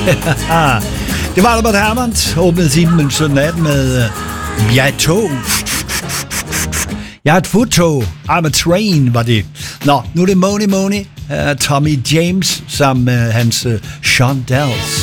Det var Albert Hammond. Åbnede timen 17:18 med Jeg er et tog. Jeg er et futtog. I'm a train, var det. Nå, nu er det Money. Tommy James sammen med hans Sean Dells.